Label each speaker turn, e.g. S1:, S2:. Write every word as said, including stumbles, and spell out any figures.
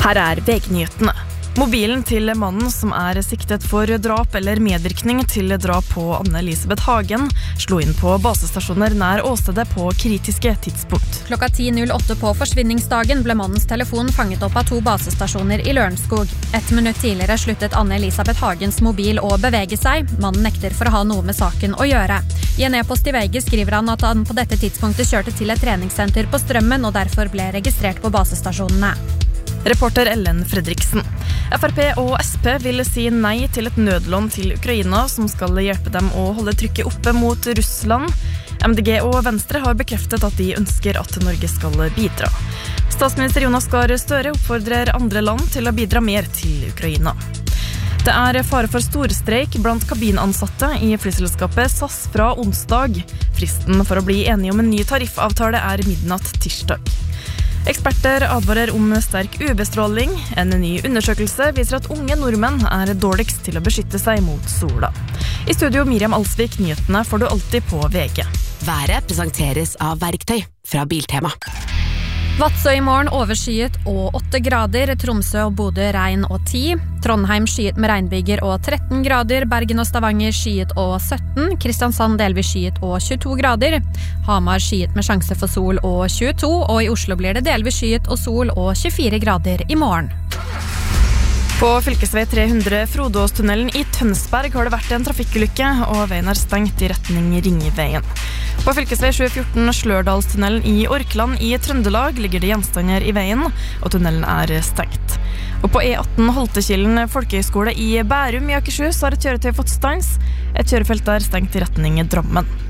S1: Her er V G-nyhetene. Mobilen til mannen som er siktet for drap eller medvirkning til drap på Anne-Elisabeth Hagen slo inn på basestasjoner nær åstedet på kritiske tidspunkt.
S2: Klokka ti null åtte på forsvinningsdagen ble mannens telefon fanget opp av to basestasjoner i Lørenskog. Et minutt tidligere sluttet Anne-Elisabeth Hagens mobil å bevege seg. Mannen nekter for å ha noe med saken å gjøre. I en e-post i V G skriver han at han på dette tidspunktet kjørte til et treningssenter på Strømmen og derfor ble registrert på basestasjonene.
S1: Reporter Ellen Fredriksen. F R P og S P vil si nei til et nødlån til Ukraina som skal hjelpe dem å holde trykket oppe mot Russland. M D G og Venstre har bekreftet at de ønsker at Norge skal bidra. Statsminister Jonas Gahr Støre oppfordrer andre land til å bidra mer til Ukraina. Det er fare for storstreik blant kabinansatte i flyselskapet S A S fra onsdag. Fristen for å bli enige om en ny tariffavtale er midnatt tirsdag. Eksperter advarer om sterk U V-stråling. En ny undersøkelse viser at unge nordmenn er dårligst til å beskytte seg mot sola. I studio Miriam Alsvik, nyhetene får du alltid på V G.
S3: Været presenteres av Verktøy fra Biltema.
S2: Vadsø i morgen overskyet og åtte grader, Tromsø og Bodø regn og ti, Trondheim skyet med regnbyger og tretten grader, Bergen og Stavanger skyet og sytten, Kristiansand delvis skyet og tjueto grader, Hamar skyet med sjanse for sol og tjueto, og i Oslo blir det delvis skyet og sol og tjuefire grader i morgen. På fylkesvei tre hundre Frodåstunnelen i Tønsberg har det vært en trafikkulykke, og veien er stengt i retning Ringveien. På fylkesvei sju fjorten Slørdalstunnelen i Orkland i Trøndelag ligger det gjenstander i veien, og tunnelen er stengt. Og på E atten Holtekilden Folkehøgskole i Bærum i Akershus har et kjøretøy fått stans. Et kjørefelt er stengt i retning Drammen.